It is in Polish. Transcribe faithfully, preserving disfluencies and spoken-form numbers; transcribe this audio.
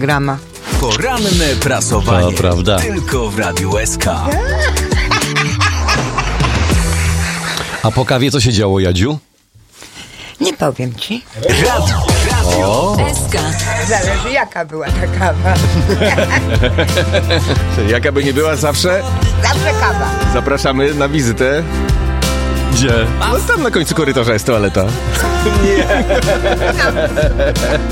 Instagrama. Poranne prasowanie. To prawda. Tylko w Radiu S K. A po kawie co się działo, Jadziu? Nie powiem ci. Radio, radio. S K. Zależy jaka była ta kawa. Jaka by nie była zawsze, Zawsze kawa. zapraszamy na wizytę. Gdzie? No tam na końcu korytarza jest toaleta.